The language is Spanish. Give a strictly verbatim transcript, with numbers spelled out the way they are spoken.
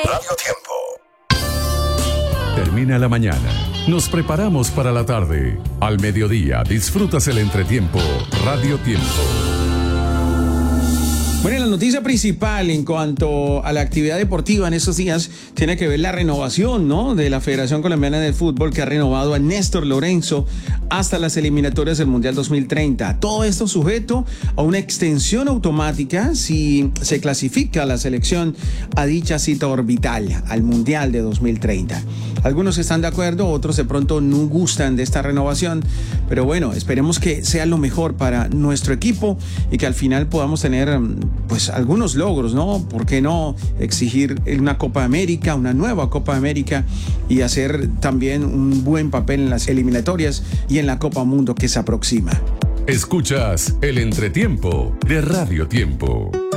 Radio Tiempo. Termina la mañana. Nos preparamos para la tarde. Al mediodía disfrutas el entretiempo. Radio Tiempo. Bueno, la noticia principal en cuanto a la actividad deportiva en estos días tiene que ver la renovación, ¿no?, de la Federación Colombiana de Fútbol, que ha renovado a Néstor Lorenzo hasta las eliminatorias del Mundial dos mil treinta. Todo esto sujeto a una extensión automática si se clasifica la selección a dicha cita orbital, al Mundial de dos mil treinta. Algunos están de acuerdo, otros de pronto no gustan de esta renovación, pero bueno, esperemos que sea lo mejor para nuestro equipo y que al final podamos tener pues algunos logros, ¿no? ¿Por qué no exigir una Copa América, una nueva Copa América, y hacer también un buen papel en las eliminatorias y en la Copa Mundo que se aproxima? Escuchas el entretiempo de Radio Tiempo.